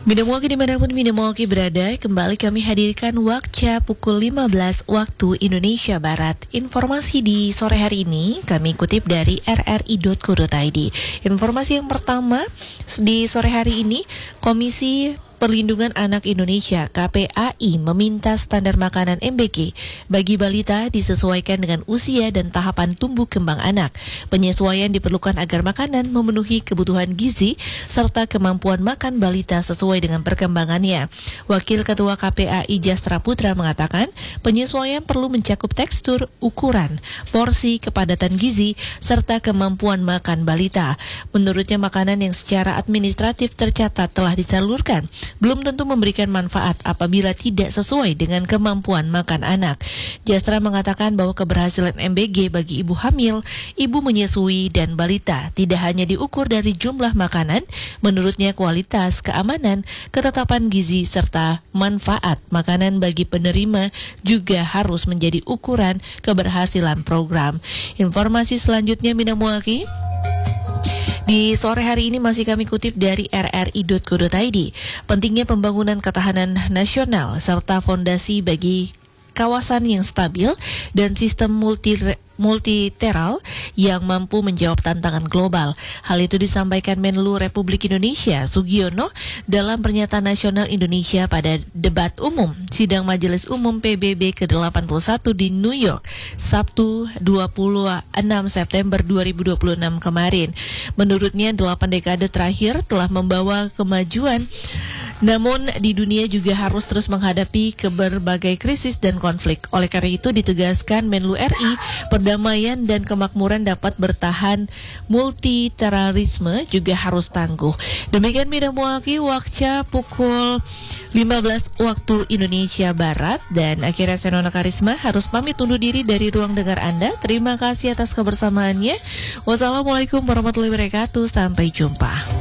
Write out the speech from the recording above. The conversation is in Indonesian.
Minamoki dimanapun Minamoki berada, kembali kami hadirkan Wakca pukul 15 waktu Indonesia Barat. Informasi di sore hari ini kami kutip dari rri.co.id. Informasi yang pertama di sore hari ini, Komisi Perlindungan Anak Indonesia KPAI meminta standar makanan MBG bagi balita disesuaikan dengan usia dan tahapan tumbuh kembang anak. Penyesuaian diperlukan agar makanan memenuhi kebutuhan gizi serta kemampuan makan balita sesuai dengan perkembangannya. Wakil Ketua KPAI Jastra Putra mengatakan penyesuaian perlu mencakup tekstur, ukuran, porsi, kepadatan gizi, serta kemampuan makan balita. Menurutnya makanan yang secara administratif tercatat telah disalurkan belum tentu memberikan manfaat apabila tidak sesuai dengan kemampuan makan anak. Jastra mengatakan bahwa keberhasilan MBG bagi ibu hamil, ibu menyusui, dan balita tidak hanya diukur dari jumlah makanan, menurutnya kualitas, keamanan, ketetapan gizi, serta manfaat makanan bagi penerima juga harus menjadi ukuran keberhasilan program. Informasi selanjutnya Minamoki. Di sore hari ini masih kami kutip dari rri.co.id. Pentingnya pembangunan ketahanan nasional serta fondasi bagi kawasan yang stabil dan sistem multilateral yang mampu menjawab tantangan global. Hal itu disampaikan Menlu Republik Indonesia Sugiono dalam pernyataan nasional Indonesia pada debat umum sidang Majelis Umum PBB ke-81 di New York, Sabtu 26 September 2026 kemarin. Menurutnya 8 dekade terakhir telah membawa kemajuan, namun di dunia juga harus terus menghadapi berbagai krisis dan konflik. Oleh karena itu ditegaskan Menlu RI, perdamaian dan kemakmuran dapat bertahan, multilateralisme juga harus tangguh. Demikian Minamoki Wakca pukul 15 waktu Indonesia Barat, dan akhirnya saya Nona Karisma harus pamit undur diri dari ruang dengar Anda. Terima kasih atas kebersamaannya. Wassalamualaikum warahmatullahi wabarakatuh. Sampai jumpa.